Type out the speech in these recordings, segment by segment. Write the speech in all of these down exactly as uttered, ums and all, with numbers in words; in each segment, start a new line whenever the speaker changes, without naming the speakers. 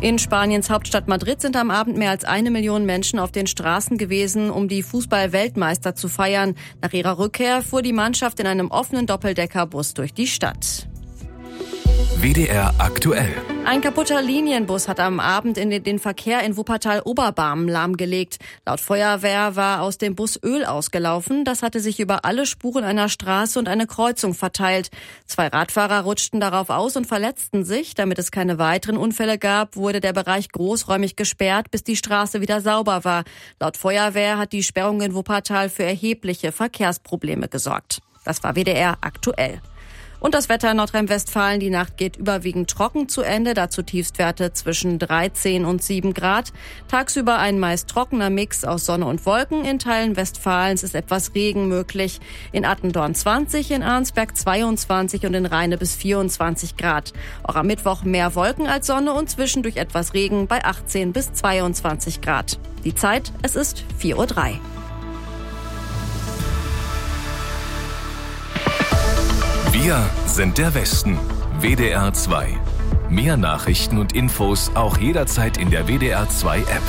In Spaniens Hauptstadt Madrid sind am Abend mehr als eine Million Menschen auf den Straßen gewesen, um die Fußball-Weltmeister zu feiern. Nach ihrer Rückkehr fuhr die Mannschaft in einem offenen Doppeldeckerbus durch die Stadt.
W D R aktuell.
Ein kaputter Linienbus hat am Abend in den Verkehr in Wuppertal-Oberbarmen lahmgelegt. Laut Feuerwehr war aus dem Bus Öl ausgelaufen. Das hatte sich über alle Spuren einer Straße und eine Kreuzung verteilt. Zwei Radfahrer rutschten darauf aus und verletzten sich. Damit es keine weiteren Unfälle gab, wurde der Bereich großräumig gesperrt, bis die Straße wieder sauber war. Laut Feuerwehr hat die Sperrung in Wuppertal für erhebliche Verkehrsprobleme gesorgt. Das war W D R aktuell. Und das Wetter in Nordrhein-Westfalen. Die Nacht geht überwiegend trocken zu Ende. Dazu Tiefstwerte zwischen dreizehn und sieben Grad. Tagsüber ein meist trockener Mix aus Sonne und Wolken. In Teilen Westfalens ist etwas Regen möglich. In Attendorn zwanzig, in Arnsberg zweiundzwanzig und in Rheine bis vierundzwanzig Grad. Auch am Mittwoch mehr Wolken als Sonne und zwischendurch etwas Regen bei achtzehn bis zweiundzwanzig Grad. Die Zeit, es ist vier Uhr drei.
Wir sind der Westen. W D R zwei. Mehr Nachrichten und Infos auch jederzeit in der W D R zwei App.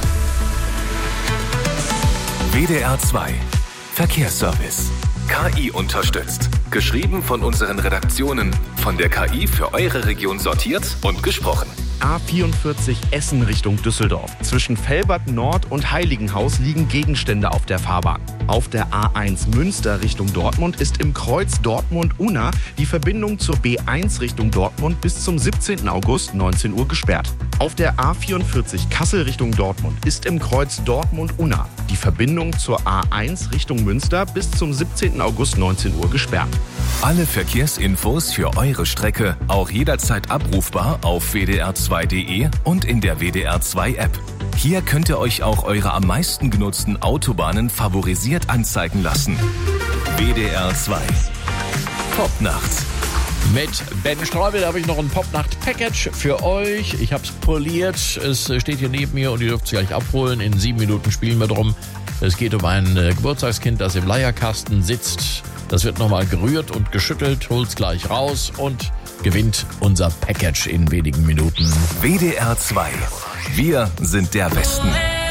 W D R zwei. Verkehrsservice. K I unterstützt. Geschrieben von unseren Redaktionen. Von der K I für eure Region sortiert und gesprochen.
A vierundvierzig Essen Richtung Düsseldorf. Zwischen Velbert Nord und Heiligenhaus liegen Gegenstände auf der Fahrbahn. Auf der A eins Münster Richtung Dortmund ist im Kreuz Dortmund-Unna die Verbindung zur B eins Richtung Dortmund bis zum siebzehnten August neunzehn Uhr gesperrt. Auf der A vierundvierzig Kassel Richtung Dortmund ist im Kreuz Dortmund-Unna die Verbindung zur A eins Richtung Münster bis zum siebzehnten August neunzehn Uhr gesperrt.
Alle Verkehrsinfos für eure Strecke auch jederzeit abrufbar auf w d r zwei punkt d e und in der W D R zwei App. Hier könnt ihr euch auch eure am meisten genutzten Autobahnen favorisiert anzeigen lassen. W D R zwei. Popnacht.
Mit Ben Streubel habe ich noch ein Popnacht-Package für euch. Ich habe es poliert. Es steht hier neben mir und ihr dürft es gleich abholen. In sieben Minuten spielen wir drum. Es geht um ein Geburtstagskind, das im Leierkasten sitzt. Das wird nochmal gerührt und geschüttelt. Holt's gleich raus und gewinnt unser Package in wenigen Minuten.
W D R zwei. Wir sind der Westen.